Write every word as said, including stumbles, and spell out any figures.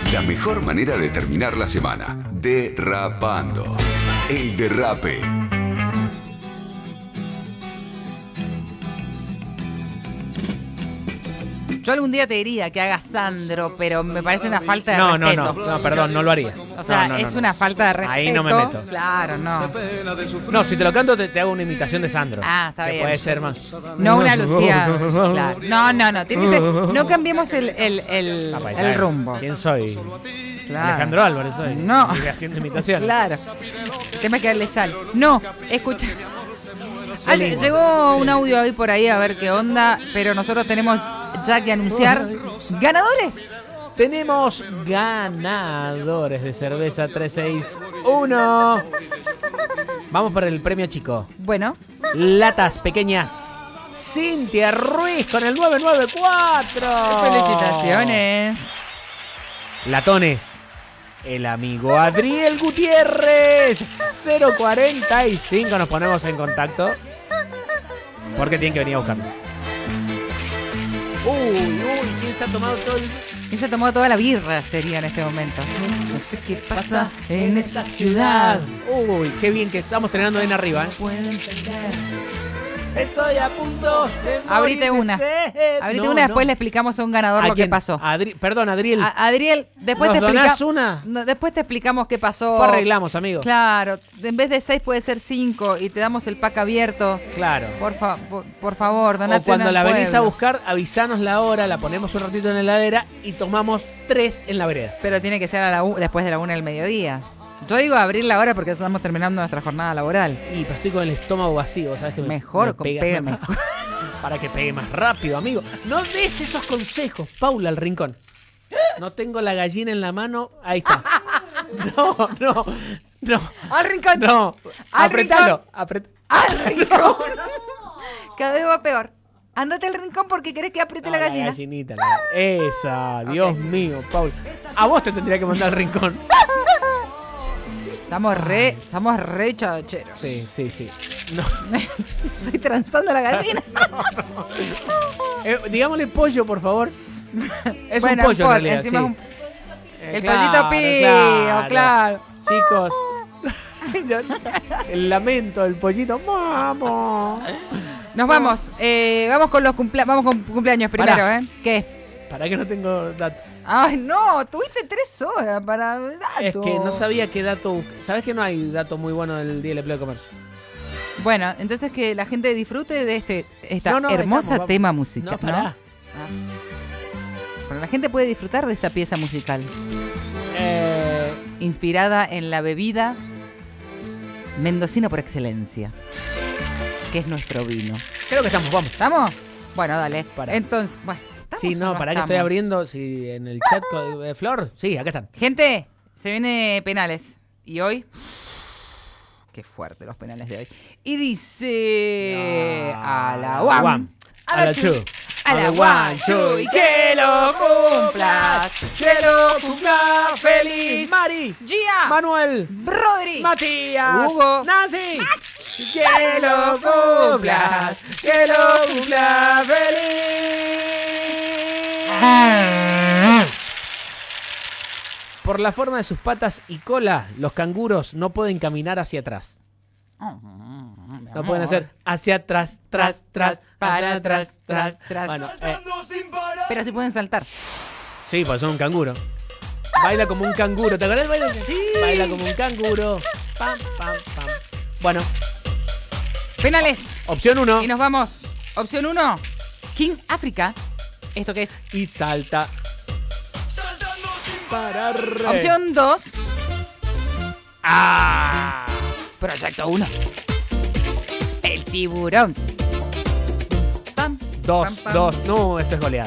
La mejor manera de terminar la semana. Derrapando. El derrape. Yo algún día te diría que hagas Sandro, pero me parece una falta de No, no, respeto. no, no, perdón, no lo haría. O sea, No, no, es no, una no. falta de respeto. Ahí no me meto. Claro, no. No, si te lo canto te, te hago una imitación de Sandro. Ah, está que bien. puede ser más. No una Lucía. Claro. No, no, no. Tiene que ser- no cambiemos el, el, el, Papá, el ¿sabes rumbo. ¿Quién soy? Claro. Alejandro Álvarez soy. No. Y haciendo imitación. Claro. El tema es que darle sal. No, escucha. Ale, llegó un audio ahí por ahí a ver qué onda, pero nosotros tenemos ya que anunciar ganadores. Tenemos ganadores de cerveza tres seis uno. Vamos por el premio chico. Bueno, Latas pequeñas. Cintia Ruiz con el nueve nueve cuatro. felicitaciones. Latones. El amigo Adriel Gutiérrez. cero cuarenta y cinco. Nos ponemos en contacto. Porque tienen que venir a buscarlo. Uy, uy, ¿quién se ha tomado todo el... ¿Quién se ha tomado toda la birra sería en este momento? No sé qué pasa en esa ciudad. Uy, qué bien que estamos entrenando bien arriba, ¿eh? Puedo entender. Estoy a punto de Abrite morir de una. sed. Ahorita No, una, después no. le explicamos a un ganador ¿A lo que quién? pasó. Adri- Perdón, Adriel. A- Adriel, después ¿Nos te donás explicamos. una? No, después te explicamos qué pasó. Después arreglamos, amigo. Claro, en vez de seis puede ser cinco y te damos el pack abierto. Claro. Por, fa- por, por favor, donate O cuando una la al venís a pueblo. buscar, avisanos la hora, la ponemos un ratito en la heladera y tomamos tres en la vereda. Pero tiene que ser a la u- después de la una del mediodía. Yo digo abrir la hora porque estamos terminando nuestra jornada laboral. Y pero estoy con el estómago vacío, ¿sabes? Que me- Mejor, me con- pega- pega me- mejor. Para que pegue más rápido, amigo. No des esos consejos, Paula, al rincón. No tengo la gallina en la mano. Ahí está. No, no, no. ¡Al rincón! No. Al Apretalo. Apret- ¡Al rincón! Cada vez va peor. Andate al rincón porque querés que apriete No, la gallina. gallinita. la- Esa, Dios Ok. mío, Paula. A vos te tendría que mandar al rincón. Estamos re, estamos re chacheros. Sí, sí, sí. No. Estoy transando la gallina. Eh, digámosle pollo, por favor. Es Bueno, un pollo en pollo, realidad, encima sí. es un- Eh, el claro, pollito pío, claro. Chicos. El lamento del pollito. Vamos. Nos vamos. Eh, vamos con los cumplea- vamos con cumpleaños primero, Pará. ¿eh? ¿Qué? Para que no tengo datos. Ay, no, tuviste tres horas para datos. Es que no sabía qué dato buscar. ¿Sabes que no hay dato muy bueno del Día del Empleo de Comercio? Bueno, entonces que la gente disfrute de este esta No, no, ahí hermosa estamos, vamos. tema musical. No, pará. Ah. Bueno, la gente puede disfrutar de esta pieza musical, Eh, inspirada en la bebida mendocina por excelencia, que es nuestro vino. creo que estamos, vamos. ¿Estamos? Bueno, dale. Pará. Entonces, bueno. ¿estamos Sí, o no, para que estamos? estoy abriendo. Si en el chat de Flor. Sí, acá están. Gente, se viene penales. Y hoy. Qué fuerte los penales de hoy. Y dice. A la one. One. A la two. A la A la one, one, two. two. Y que lo cumplas. Que lo cumpla feliz. Mari. Gia. Manuel. Rodri. Matías. Hugo. Nancy. Que lo cumpla. Que lo cumpla feliz. Por la forma de sus patas y cola, los canguros no pueden caminar hacia atrás. No pueden hacer hacia atrás, tras, tras, para atrás, tras, tras. Bueno, eh, Pero sí pueden saltar. sí, pues son un canguro. Baila como un canguro, ¿te acuerdas? Baila, Sí. Baila como un canguro. Pam, pam, pam. Bueno, Penales. opción uno. Y nos vamos. Opción uno. King África. ¿Esto qué es? Y salta. Para re. Opción dos. ¡Ah! Proyecto uno. El tiburón. Pam, Dos, pam, pam. dos. No, esto es goleada.